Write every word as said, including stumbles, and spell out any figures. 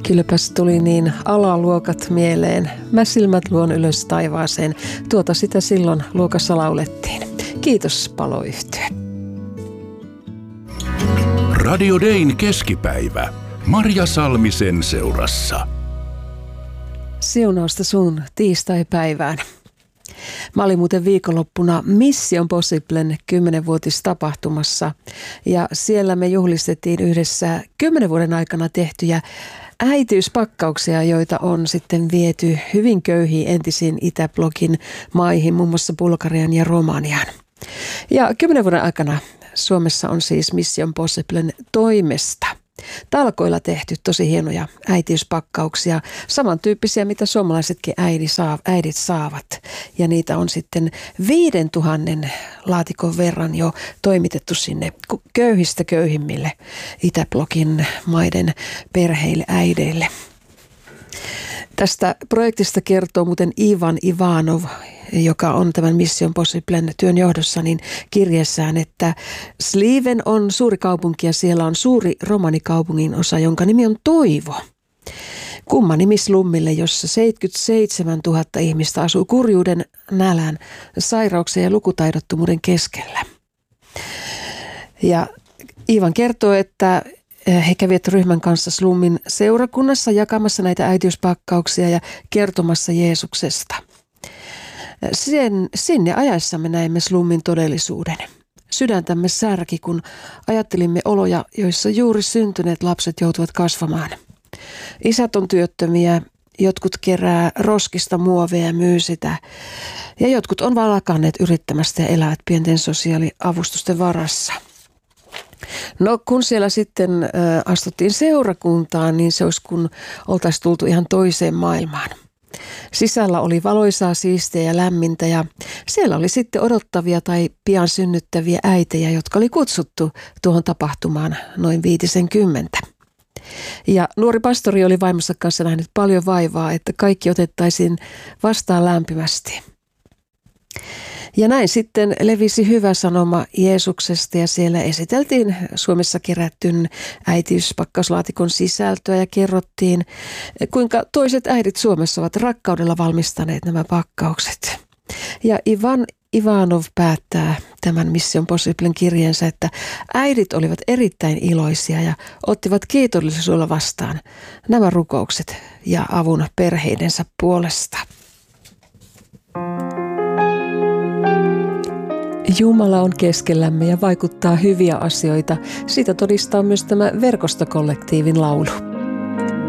Kylläpäs tuli niin alaluokat mieleen. Mä silmät luon ylös taivaaseen. Tuota sitä silloin luokassa laulettiin. Kiitos paloyhtye. Radio Dayn keskipäivä. Marja Salmisen seurassa. Siunausta sun tiistaipäivään. Mä olin muuten viikonloppuna Mission Possiblen kymmenvuotistapahtumassa ja siellä me juhlistettiin yhdessä kymmenen vuoden aikana tehtyjä äitiyspakkauksia, joita on sitten viety hyvin köyhiin entisiin Itäblogin maihin, muun muassa Bulgarian ja Romaniaan. Ja kymmenen vuoden aikana Suomessa on siis Mission Possiblen toimesta talkoilla tehty tosi hienoja äitiyspakkauksia, samantyyppisiä mitä suomalaisetkin äidit, saa, äidit saavat. Ja niitä on sitten viiden tuhannen laatikon verran jo toimitettu sinne köyhistä köyhimmille Itäblogin maiden perheille, äideille. Tästä projektista kertoo muuten Ivan Ivanov, joka on tämän Mission Possiblen työn johdossa, niin kirjeessään, että Sliven on suuri kaupunki ja siellä on suuri romanikaupungin osa, jonka nimi on Toivo. Kumma nimi slummille, jossa seitsemänkymmentäseitsemäntuhatta ihmistä asuu kurjuuden, nälän, sairauksien ja lukutaidottomuuden keskellä. Ja Ivan kertoo, että he kävivät ryhmän kanssa slummin seurakunnassa jakamassa näitä äitiyspakkauksia ja kertomassa Jeesuksesta. Sen, sinne ajaessamme näimme slummin todellisuuden. Sydäntämme särki, kun ajattelimme oloja, joissa juuri syntyneet lapset joutuvat kasvamaan. Isät on työttömiä, jotkut kerää roskista muovea ja myy sitä, ja jotkut on valakanneet yrittämästä ja elävät pienten sosiaaliavustusten varassa. No kun siellä sitten ä, astuttiin seurakuntaan, niin se olisi kun oltaisiin tultu ihan toiseen maailmaan. Sisällä oli valoisaa, siistiä ja lämmintä ja siellä oli sitten odottavia tai pian synnyttäviä äitejä, jotka oli kutsuttu tuohon tapahtumaan noin viitisenkymmentä. Ja nuori pastori oli vaimonsa kanssa nähnyt paljon vaivaa, että kaikki otettaisiin vastaan lämpimästi. Ja näin sitten levisi hyvä sanoma Jeesuksesta ja siellä esiteltiin Suomessa kerättyn äitiyspakkaslaatikon sisältöä ja kerrottiin, kuinka toiset äidit Suomessa ovat rakkaudella valmistaneet nämä pakkaukset. Ja Ivan Ivanov päättää tämän Mission Possiblen kirjeensä, että äidit olivat erittäin iloisia ja ottivat kiitollisuudella vastaan nämä rukoukset ja avun perheidensä puolesta. Jumala on keskellämme ja vaikuttaa hyviä asioita. Siitä todistaa myös tämä verkostokollektiivin laulu.